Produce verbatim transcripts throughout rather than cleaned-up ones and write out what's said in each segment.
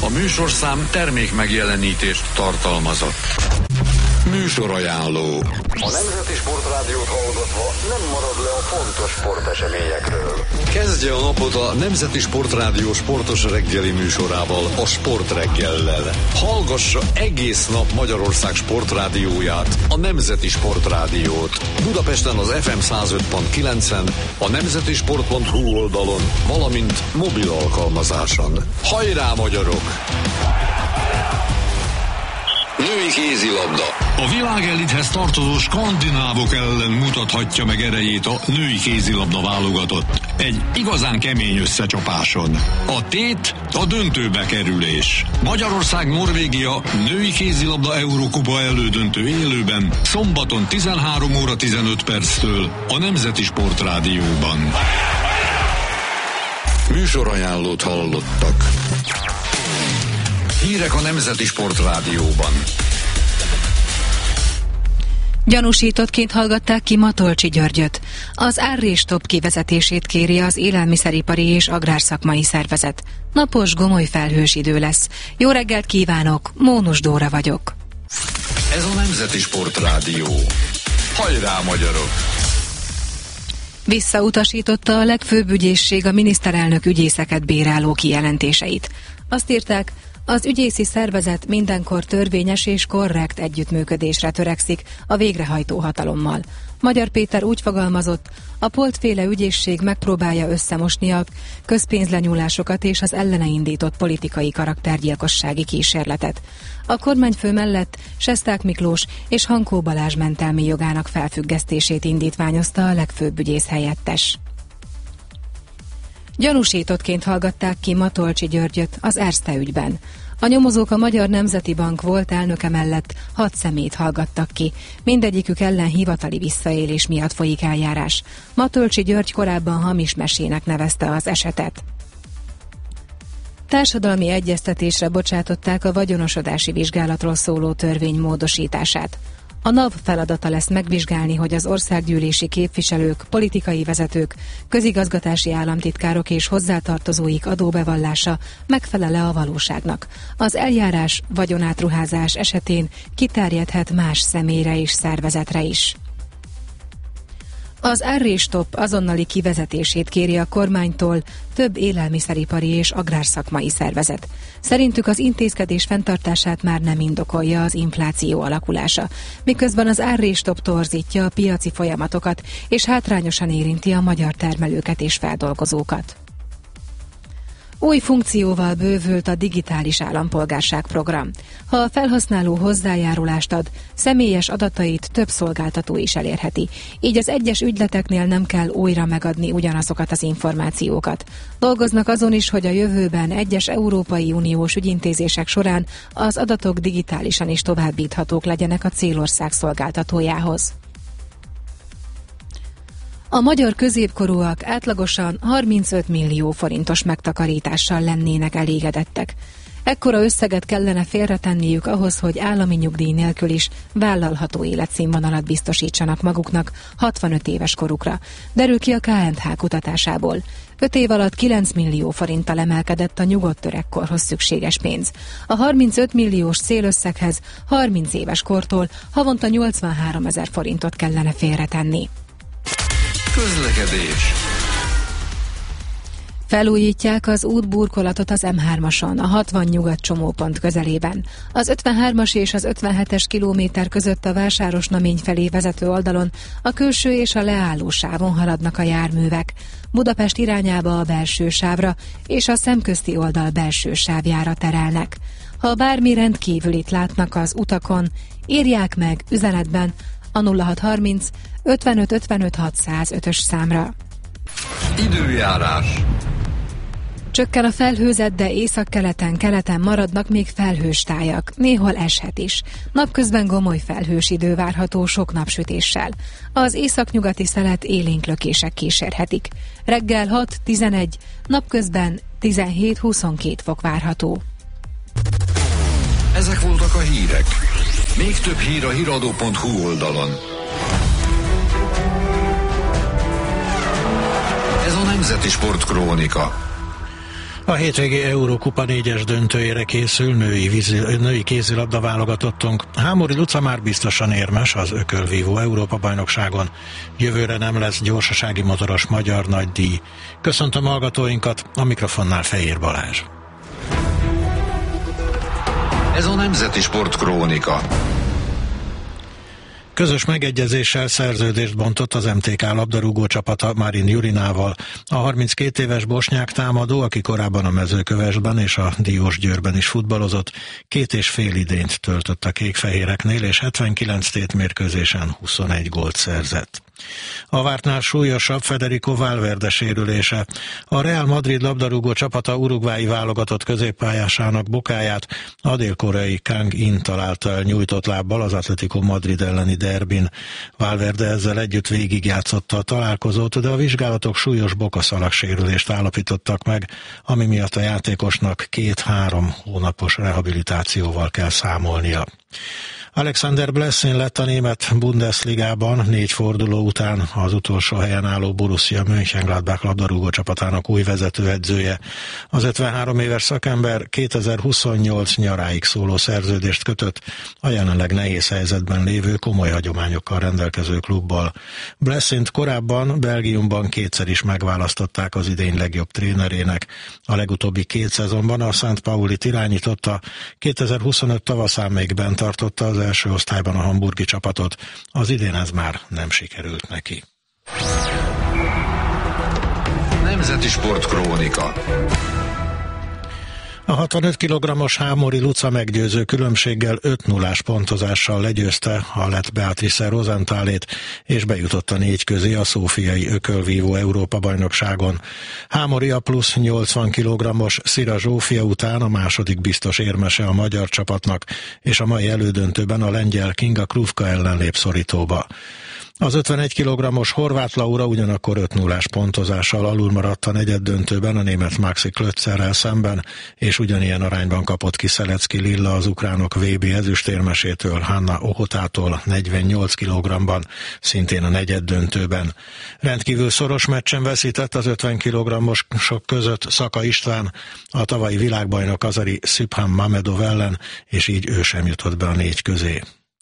A műsorszám termék megjelenítést tartalmazott. Műsorajánló. A Nemzeti Sportrádiót hallgatva nem marad le a fontos sporteseményekről. Kezdje a napot a Nemzeti Sportrádió sportos reggeli műsorával, a Sportreggellel. Hallgassa egész nap Magyarország sportrádióját, a Nemzeti Sportrádiót. Budapesten az ef em száz öt pont kilencen, a nemzetisport pont hu oldalon, valamint mobil alkalmazáson. Hajrá, magyarok! Női kézilabda. A világelithez tartozó skandinávok ellen mutathatja meg erejét a női kézilabda válogatott. Egy igazán kemény összecsapáson. A tét a döntőbe kerülés. Magyarország-Norvégia női kézilabda Eurókupa elődöntő élőben szombaton tizenhárom óra tizenöt perctől a Nemzeti Sportrádióban. Műsorajánlót hallottak. Hírek a Nemzeti Sportrádióban. Gyanúsítottként hallgatták ki Matolcsy Györgyöt. Az árrés-stop kivezetését kéri az Élelmiszeripari és Agrárszakmai Szervezet. Napos, gomoly felhős idő lesz. Jó reggelt kívánok, Mónus Dóra vagyok. Ez a Nemzeti Sportrádió. Hajrá, magyarok! Visszautasította a legfőbb ügyészség a miniszterelnök ügyészeket bíráló kijelentéseit. Azt írták, az ügyészi szervezet mindenkor törvényes és korrekt együttműködésre törekszik a végrehajtó hatalommal. Magyar Péter úgy fogalmazott, a Polt-féle ügyészség megpróbálja összemosni a közpénzlenyúlásokat és az ellene indított politikai karaktergyilkossági kísérletet. A kormányfő mellett Sesták Miklós és Hankó Balázs mentelmi jogának felfüggesztését indítványozta a legfőbb ügyész helyettes. Gyanúsítottként hallgatták ki Matolcsy Györgyöt az Erste ügyben. A nyomozók a Magyar Nemzeti Bank volt elnöke mellett hat személyt hallgattak ki. Mindegyikük ellen hivatali visszaélés miatt folyik eljárás. Matolcsy György korábban hamis mesének nevezte az esetet. Társadalmi egyeztetésre bocsátották a vagyonosodási vizsgálatról szóló törvény módosítását. A NAV feladata lesz megvizsgálni, hogy az országgyűlési képviselők, politikai vezetők, közigazgatási államtitkárok és hozzátartozóik adóbevallása megfelel-e a valóságnak. Az eljárás vagyonátruházás esetén kiterjedhet más személyre és szervezetre is. Az árrés-stop azonnali kivezetését kéri a kormánytól több élelmiszeripari és agrárszakmai szervezet. Szerintük az intézkedés fenntartását már nem indokolja az infláció alakulása, miközben az árrés-stop torzítja a piaci folyamatokat és hátrányosan érinti a magyar termelőket és feldolgozókat. Új funkcióval bővült a digitális állampolgárság program. Ha a felhasználó hozzájárulást ad, személyes adatait több szolgáltató is elérheti. Így az egyes ügyleteknél nem kell újra megadni ugyanazokat az információkat. Dolgoznak azon is, hogy a jövőben egyes Európai Uniós ügyintézések során az adatok digitálisan is továbbíthatók legyenek a célország szolgáltatójához. A magyar középkorúak átlagosan harmincöt millió forintos megtakarítással lennének elégedettek. Ekkora összeget kellene félretenniük ahhoz, hogy állami nyugdíj nélkül is vállalható életszínvonalat biztosítsanak maguknak hatvanöt éves korukra, derül ki a ká end há kutatásából. öt év alatt kilenc millió forinttal emelkedett a nyugodt öregkorhoz szükséges pénz. A harmincöt milliós célösszeghez harminc éves kortól havonta nyolcvanhárom ezer forintot kellene félretenni. Közlekedés. Felújítják az útburkolatot az em hármason, a hatvan nyugat csomópont közelében. Az ötvenhármas és az ötvenhetes kilométer között a Vásárosnamény felé vezető oldalon a külső és a leálló sávon haladnak a járművek. Budapest irányába a belső sávra és a szemközti oldal belső sávjára terelnek. Ha bármi rendkívülit látnak az utakon, írják meg üzenetben a nulla hat harminc ötvenöt ötvenöt hatszázötös számra. Időjárás. Csökken a felhőzet, de északkeleten, keleten maradnak még felhős tájak. Néhol eshet is. Napközben gomoly felhős idő várható sok napsütéssel. Az északnyugati szelet élénk lökések kísérhetik. Reggel hat tizenegy, napközben tizenhét huszonkét fok várható. Ezek voltak a hírek. Még több hír a híradó pont hu oldalon. Ez a Nemzeti Sportkrónika. A hétvégi Eurókupa négyes döntőjére készül női, vízi, női kézilabda válogatottunk. Hámori Luca már biztosan érmes az ökölvívó Európa-bajnokságon. Jövőre nem lesz gyorsasági motoros magyar nagydíj. Köszöntöm hallgatóinkat, a mikrofonnál Fejér Balázs. Ez a Nemzeti Sport Krónika. Közös megegyezéssel szerződést bontott az em té ká labdarúgó csapata Marin Jurinával. A harminckét éves bosnyák támadó, aki korábban a Mezőkövesdben és a Diósgyőrben is futballozott, két és fél idényt töltött a kékfehéreknél, és hetvenkilenc tétmérkőzésen huszonegy gólt szerzett. A vártnál súlyosabb Federico Valverde sérülése. A Real Madrid labdarúgó csapata urugvái válogatott középpályásának bokáját a dél-koreai Kang In találta el nyújtott lábbal az Atletico Madrid elleni derbin. Valverde ezzel együtt végigjátszotta a találkozót, de a vizsgálatok súlyos bokaszalag sérülést állapítottak meg, ami miatt a játékosnak két-három hónapos rehabilitációval kell számolnia. Alexander Blessin lett a német Bundesligában négy forduló után az utolsó helyen álló Borussia Mönchengladbach labdarúgó csapatának új vezetőedzője. Az ötvenhárom éves szakember kétezer-huszonnyolc nyaráig szóló szerződést kötött a jelenleg nehéz helyzetben lévő, komoly hagyományokkal rendelkező klubbal. Blessint korábban Belgiumban kétszer is megválasztották az idény legjobb trénerének. A legutóbbi két szezonban a Szent Paulit irányította, kétezer-huszonöt tavaszán még bent tartotta az első osztályban a hamburgi csapatot, az idén ez már nem sikerült neki. Nemzeti Sport Krónika. A hatvanöt kilogrammos Hámori Luca meggyőző különbséggel öt nullás pontozással legyőzte a lett Beatrice Rosenthalét, és bejutott a négy közé a szófiai ökölvívó Európa-bajnokságon. Hámori a plusz nyolcvan kilogrammos Szira Zsófia után a második biztos érmese a magyar csapatnak, és a mai elődöntőben a lengyel Kinga Krufka ellen lép szorítóba. Az ötvenegy kilogrammos Horváth Laura ugyanakkor öt nullás pontozással alul maradt a negyeddöntőben a német Maxi Klötzerrel szemben, és ugyanilyen arányban kapott ki Szelecki Lilla az ukránok vé bé ezüstérmesétől, Hanna Ohotától negyvennyolc kilogramban, szintén a negyeddöntőben. Rendkívül szoros meccsen veszített az ötven kilogrammosok között Szaka István, a tavalyi világbajnok Azari Szübhán Mamedov ellen, és így ő sem jutott be a négy közé.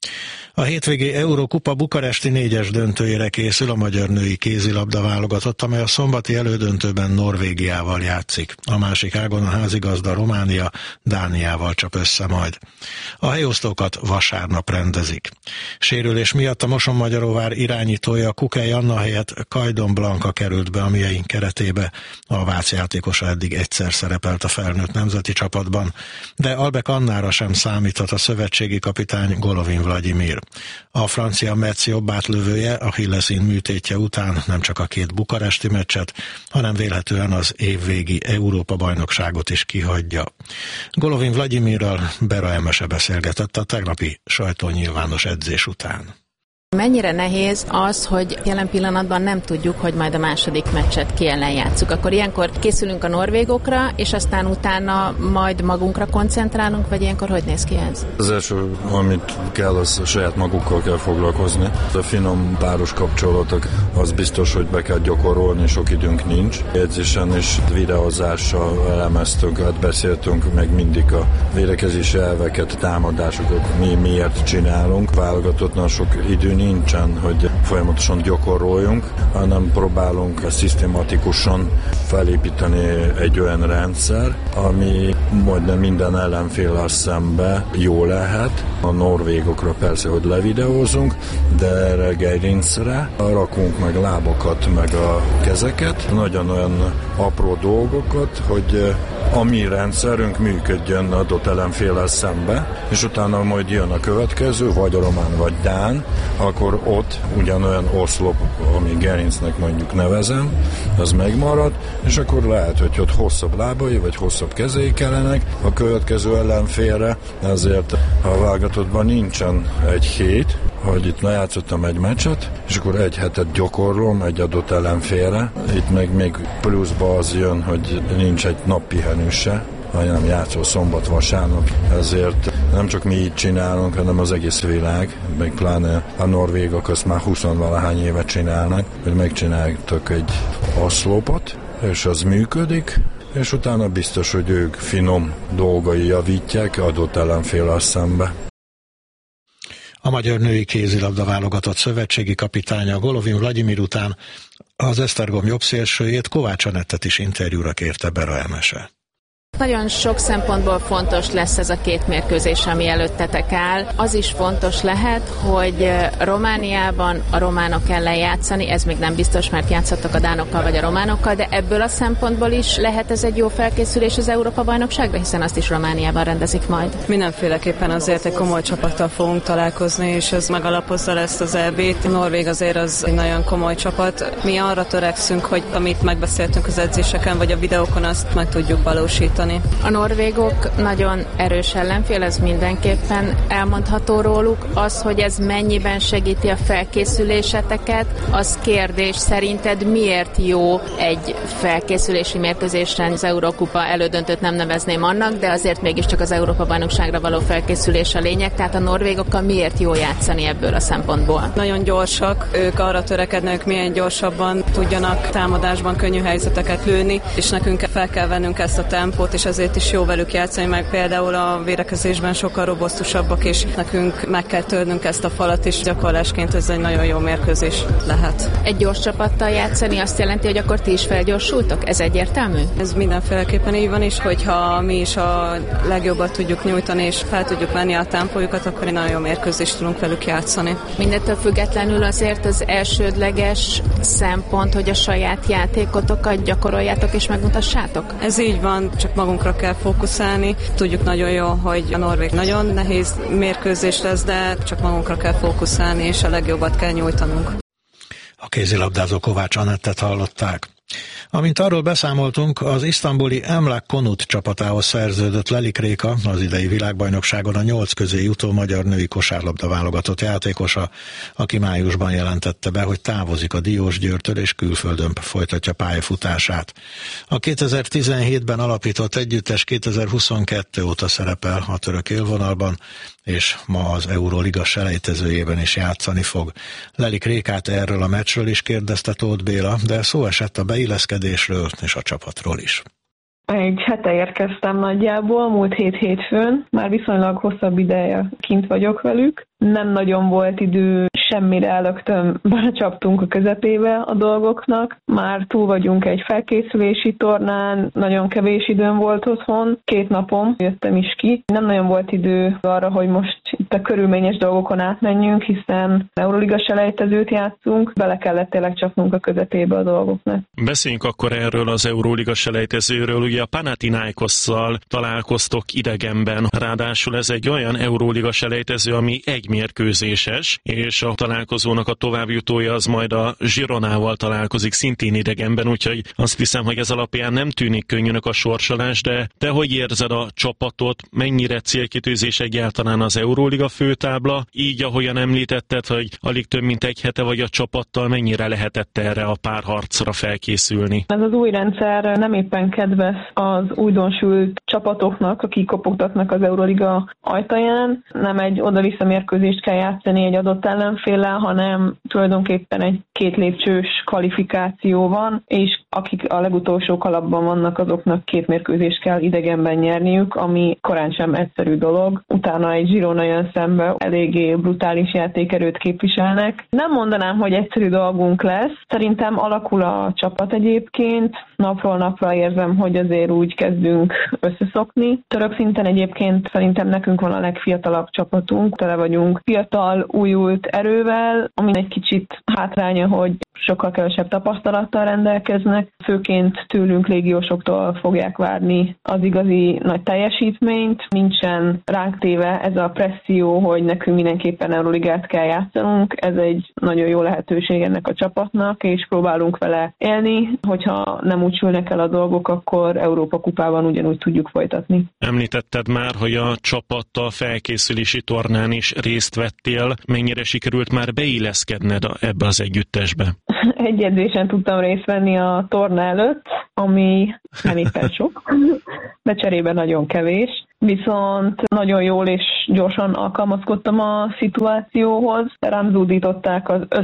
A hétvégi Eurókupa bukaresti négyes döntőjére készül a magyar női kézilabda válogatott, amely a szombati elődöntőben Norvégiával játszik. A másik ágon a házigazda Románia Dániával csap össze majd. A helyosztókat vasárnap rendezik. Sérülés miatt a Mosonmagyaróvár irányítója Kukely Anna helyett Kajdon Blanka került be a mieink keretébe. A Vác játékosa eddig egyszer szerepelt a felnőtt nemzeti csapatban, de Albek Annára sem számíthat a szövetségi kapitány Golovin Vladimir. A francia Metz jobb átlövője Achilleszín műtétje után nem csak a két bukaresti meccset, hanem vélhetően az évvégi Európa-bajnokságot is kihagyja. Golovin Vladimirral Bera Emese beszélgetett a tegnapi sajtónyilvános edzés után. Mennyire nehéz az, hogy jelen pillanatban nem tudjuk, hogy majd a második meccset ki ellen játsszuk. Akkor ilyenkor készülünk a norvégokra, és aztán utána majd magunkra koncentrálunk, vagy ilyenkor hogy néz ki ez? Az első, amit kell, az a saját magukkal kell foglalkozni. A finom páros kapcsolatok, az biztos, hogy be kell gyakorolni, sok időnk nincs. Edzésen és videózással elemeztünk, hát beszéltünk meg mindig a védekezési elveket, támadásokat, mi miért csinálunk. Válogatottnál sok idő nincsen, hogy folyamatosan gyakoroljunk, hanem próbálunk szisztematikusan felépíteni egy olyan rendszer, ami majdnem minden ellenféllel szembe jó lehet. A norvégokra persze, hogy levideózunk, de erre gerincre rakunk meg lábakat, meg a kezeket, nagyon olyan apró dolgokat, hogy a mi rendszerünk működjön adott ellenféllel szembe, és utána majd jön a következő, vagy a román, vagy dán, akkor ott ugyanolyan oszlop, ami gerincnek mondjuk nevezem, az megmarad, és akkor lehet, hogy ott hosszabb lábai, vagy hosszabb kezei kellenek a következő ellenfélre, ezért a válogatottban nincsen egy hét, hogy itt lejátszottam egy meccset, és akkor egy hetet gyakorlom egy adott ellenfélre. Itt meg még pluszba az jön, hogy nincs egy nap pihenő se, hanem játszol szombat, vasárnap. Ezért nem csak mi így csinálunk, hanem az egész világ, meg pláne a norvégok azt már huszonvalahány évet csinálnak, hogy megcsináltak egy oszlopot, és az működik, És utána biztos, hogy ők finom dolgai javítják adott ellenféllel szembe. A magyar női kézilabda válogatott szövetségi kapitánya Golovin Vladimir után az Esztergom jobbszélsőjét, Kovács Anettet is interjúra kérte Bera Emese. Nagyon sok szempontból fontos lesz ez a két mérkőzés, ami előttetek áll. Az is fontos lehet, hogy Romániában a románok ellen játszani, ez még nem biztos, mert játszottak a dánokkal vagy a románokkal, de ebből a szempontból is lehet ez egy jó felkészülés az Európa-bajnokságra, hiszen azt is Romániában rendezik majd. Mindenféleképpen azért egy komoly csapattal fogunk találkozni, és ez megalapozza lesz az é bét. A Norvég azért az egy nagyon komoly csapat. Mi arra törekszünk, hogy amit megbeszéltünk az edzéseken vagy a videókon, azt meg tudjuk valósítani. A norvégok nagyon erős ellenfél, ez mindenképpen elmondható róluk. Az, hogy ez mennyiben segíti a felkészüléseteket, az kérdés. Szerinted miért jó egy felkészülési mérkőzésen? Az Eurókupa elődöntőt nem nevezném annak, de azért mégiscsak az Európa-bajnokságra való felkészülés a lényeg. Tehát a norvégokkal miért jó játszani ebből a szempontból? Nagyon gyorsak, ők arra törekednek, milyen gyorsabban tudjanak támadásban könnyű helyzeteket lőni, és nekünk fel kell vennünk ezt a tempót, és ezért is jó velük játszani, meg például a védekezésben sokkal robosztusabbak, és nekünk meg kell törnünk ezt a falat, és gyakorlásként ez egy nagyon jó mérkőzés lehet. Egy gyors csapattal játszani azt jelenti, hogy akkor ti is felgyorsultok? Ez egyértelmű? Ez mindenféleképpen így van is, hogyha mi is a legjobbat tudjuk nyújtani, és fel tudjuk venni a tempójukat, akkor egy nagyon jó mérkőzést tudunk velük játszani. Mindettől függetlenül azért az elsődleges szempont, hogy a saját játékotokat gyakoroljátok és megmutassátok? Ez így van, csak magunkra kell fókuszálni. Tudjuk nagyon jó, hogy a norvég nagyon nehéz mérkőzés lesz, de csak magunkra kell fókuszálni, és a legjobbat kell nyújtanunk. A kézilabdázó Kovács Anettet hallották. Amint arról beszámoltunk, az isztambuli Emlak Konut csapatához szerződött Lelik Réka, az idei világbajnokságon a nyolc közé jutó magyar női kosárlabda válogatott játékosa, aki májusban jelentette be, hogy távozik a Diósgyőrtől és külföldön folytatja pályafutását. A kétezer-tizenhétben alapított együttes kétezer-huszonkettő óta szerepel a török élvonalban, és ma az Euróliga selejtezőjében is játszani fog. Lelik Rékát erről a meccsről is kérdezte Tóth Béla, de szó esett a beilleszkedésről és a csapatról is. Egy hete érkeztem nagyjából, múlt hét hétfőn, már viszonylag hosszabb ideje kint vagyok velük. Nem nagyon volt idő semmire, elögtön belecsaptunk a közepébe a dolgoknak. Már túl vagyunk egy felkészülési tornán, nagyon kevés időm volt otthon, két napom jöttem is ki. Nem nagyon volt idő arra, hogy most itt a körülményes dolgokon átmenjünk, hiszen Euroliga selejtezőt játszunk, bele kellett tényleg csapnunk a közepébe a dolgoknak. Beszéljünk akkor erről az Euroliga selejtezőről. Ugye a Panathinaikosszal találkoztok idegenben, ráadásul ez egy olyan Euroliga selejtező, ami egy mérkőzéses, és a találkozónak a továbbjutója az majd a Gironával találkozik szintén idegenben, úgyhogy azt hiszem, hogy ez alapján nem tűnik könnyűnek a sorsolás, de te hogy érzed a csapatot, mennyire célkitűzés egyáltalán az Euróliga főtábla, így ahogyan említetted, hogy alig több mint egy hete vagy a csapattal, mennyire lehetett erre a párharcra felkészülni? Ez az új rendszer nem éppen kedves az újdonsült csapatoknak, akik kopogtatnak az Euróliga ajtaján, nem egy oda-vissza mérkőzést kell játszani egy adott ellenféllel, hanem tulajdonképpen egy két lépcsős kvalifikáció van, és akik a legutolsó kalapban vannak, azoknak két mérkőzést kell idegenben nyerniük, ami korán sem egyszerű dolog. Utána egy Girona jön szembe, eléggé brutális játékerőt képviselnek. Nem mondanám, hogy egyszerű dolgunk lesz. Szerintem alakul a csapat egyébként. Napról napra érzem, hogy azért úgy kezdünk összeszokni. Török szinten egyébként szerintem nekünk van a legfiatalabb csapatunk. Tele vagyunk fiatal, újult erővel, ami egy kicsit hátránya, hogy sokkal kevesebb tapasztalattal rendelkeznek. Főként tőlünk légiósoktól fogják várni az igazi nagy teljesítményt. Nincsen ránk téve ez a presszió, hogy nekünk mindenképpen Euroligát kell játszanunk. Ez egy nagyon jó lehetőség ennek a csapatnak, és próbálunk vele élni. Hogyha nem úgy sülnek el a dolgok, akkor Európa kupában ugyanúgy tudjuk folytatni. Említetted már, hogy a csapattal felkészülési tornán is részt vettél. Mennyire sikerült már beilleszkedned ebbe az együttesbe? Egy edzésen tudtam részt venni a torna előtt, ami nem éppen sok, de cserében nagyon kevés. Viszont nagyon jól és gyorsan alkalmazkodtam a szituációhoz. Rám zúdították az összes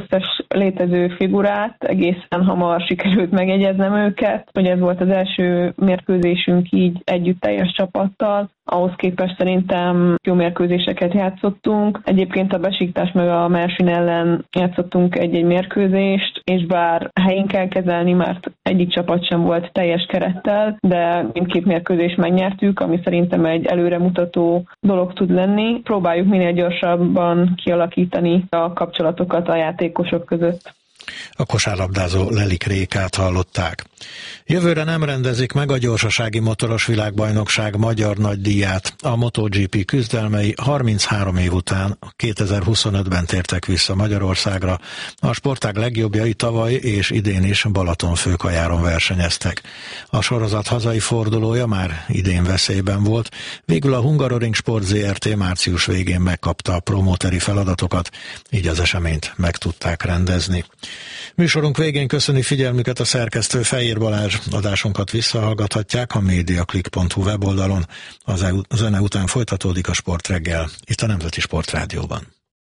létező figurát, egészen hamar sikerült megjegyeznem őket, hogy ez volt az első mérkőzésünk így együtt teljes csapattal. Ahhoz képest szerintem jó mérkőzéseket játszottunk. Egyébként a Besiktas meg a Mersin ellen játszottunk egy-egy mérkőzést, és bár helyén kell kezelni, mert egyik csapat sem volt teljes kerettel, de mindkét mérkőzést megnyertük, ami szerintem egy előremutató dolog tud lenni. Próbáljuk minél gyorsabban kialakítani a kapcsolatokat a játékosok között. A kosárlabdázó Lelik Rékát hallották. Jövőre nem rendezik meg a gyorsasági motoros világbajnokság magyar nagydíját. A MotoGP küzdelmei harminchárom év után kétezer-huszonötben tértek vissza Magyarországra. A sportág legjobbjai tavaly és idén is Balatonfőkajáron versenyeztek. A sorozat hazai fordulója már idén veszélyben volt. Végül a Hungaroring Sport zé er té március végén megkapta a promóteri feladatokat, így az eseményt meg tudták rendezni. Műsorunk végén köszöni figyelmüket a szerkesztő Fejér Balázs. Adásunkat visszahallgathatják a mediaclick pont hu weboldalon. A zene után folytatódik a Sportreggel, itt a Nemzeti Sportrádióban.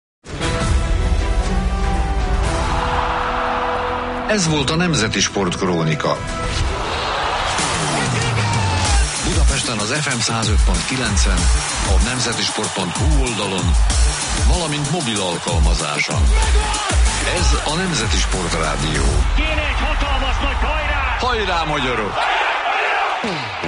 Ez volt a Nemzeti Sportkrónika. Budapesten az ef em száz öt pont kilencen, a nemzetisport pont hu oldalon, valamint mobil alkalmazáson. Ez a Nemzeti Sportrádió. Kéne egy hatalmas nagy hajrá! Hajrá, magyarok!